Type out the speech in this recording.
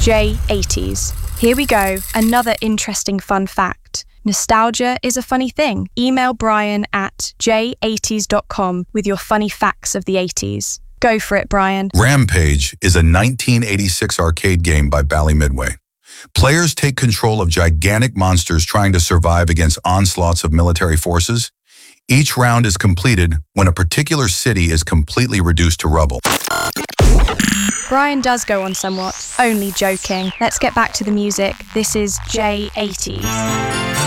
J80s. Here we go, another interesting fun fact. Nostalgia is a funny thing. Email Brian at j80s.com with your funny facts of the 80s. Go for it, Brian. Rampage is a 1986 arcade game by Bally Midway. Players take control of gigantic monsters trying to survive against onslaughts of military forces. Each round is completed when a particular city is completely reduced to rubble. Brian does go on somewhat. Only joking. Let's get back to the music. This is J80s.